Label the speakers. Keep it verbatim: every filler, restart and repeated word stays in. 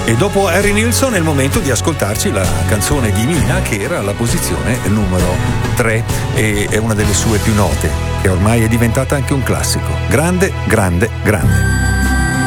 Speaker 1: E dopo Harry Nilsson è il momento di ascoltarci la canzone di Mina, che era alla posizione numero tre e è una delle sue più note, che ormai è diventata anche un classico. Grande, grande, grande.